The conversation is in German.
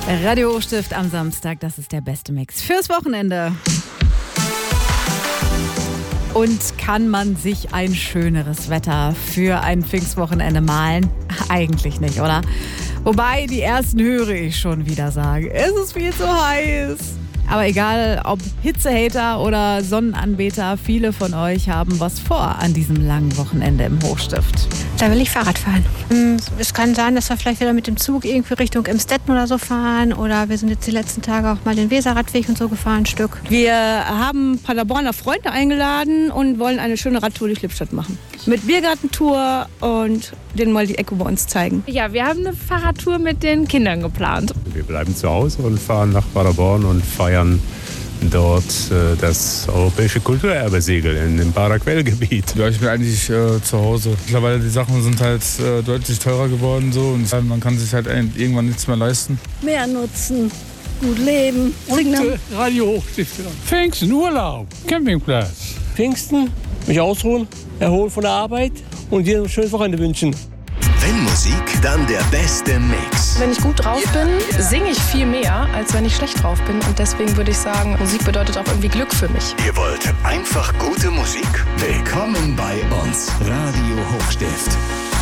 Radio Hochstift am Samstag, das ist der beste Mix fürs Wochenende. Und kann man sich ein schöneres Wetter für ein Pfingstwochenende malen? Eigentlich nicht, oder? Wobei, die ersten höre ich schon wieder sagen, es ist viel zu heiß. Aber egal, ob Hitzehater oder Sonnenanbeter, viele von euch haben was vor an diesem langen Wochenende im Hochstift. Da will ich Fahrrad fahren. Es kann sein, dass wir vielleicht wieder mit dem Zug irgendwie Richtung Emstetten oder so fahren. Oder wir sind jetzt die letzten Tage auch mal den Weserradweg und so gefahren, ein Stück. Wir haben Paderborner Freunde eingeladen und wollen eine schöne Radtour durch Lippstadt machen. Mit Biergartentour und denen mal die Ecke bei uns zeigen. Ja, wir haben eine Fahrradtour mit den Kindern geplant. Wir bleiben zu Hause und fahren nach Paderborn und feiern dort das europäische Kulturerbe-Siegel in dem Bader-Quell-Gebiet. Ja, ich bin eigentlich zu Hause. Mittlerweile die Sachen sind halt deutlich teurer geworden so und man kann sich halt irgendwann nichts mehr leisten. Mehr nutzen, gut leben. Und Radio Hochstift. Pfingsten, Urlaub, Campingplatz. Pfingsten, mich ausruhen, erholen von der Arbeit und dir ein schönes Wochenende wünschen. Wenn Musik, dann der beste Mix. Wenn ich gut drauf bin, singe ich viel mehr, als wenn ich schlecht drauf bin. Und deswegen würde ich sagen, Musik bedeutet auch irgendwie Glück für mich. Ihr wollt einfach gute Musik? Willkommen bei uns. Radio Hochstift.